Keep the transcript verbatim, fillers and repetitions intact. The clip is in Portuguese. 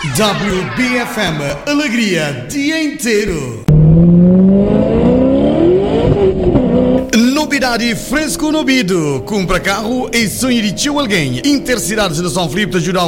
W B F M, alegria dia inteiro. Novidade fresco no ouvido. Compra carro e sonho de tio alguém. Intercidades de São Filipe te ajuda